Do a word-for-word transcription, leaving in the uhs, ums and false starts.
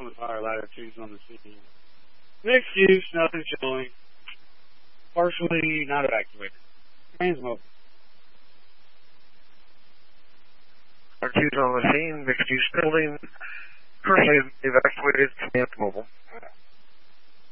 from the fire ladder, two's on the scene. Mixed use, nothing showing. Partially not evacuated. Train's mobile. Our two's on the scene, mixed use building, partially evacuated, command mobile.